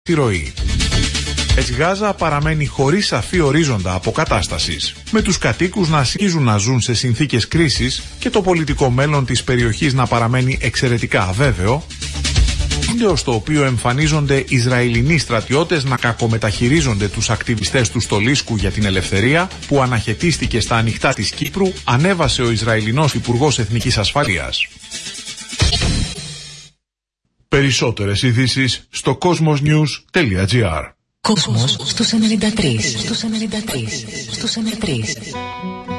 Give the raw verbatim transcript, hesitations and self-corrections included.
τη ροή. Έτσι Γάζα παραμένει χωρίς σαφή ορίζοντα αποκατάστασης, με τους κατοίκους να συνεχίζουν να ζουν σε συνθήκες κρίσης και το πολιτικό μέλλον της περιοχής να παραμένει εξαιρετικά αβέβαιο, βίντεο στο οποίο εμφανίζονται Ισραηλινοί στρατιώτες να κακομεταχειρίζονται τους ακτιβιστές του Στολίσκου για την ελευθερία, που αναχαιτίστηκε στα ανοιχτά της Κύπρου, ανέβασε ο Ισραηλινός Υπουργός Εθνικής Ασφαλείας. Περισσότερες ειδήσεις στο κόσμος-νιους τελεία τζι άρ. Κόσμος στους ενενήντα τρία. Στους ενενήντα τρία. Στους ενενήντα τρία.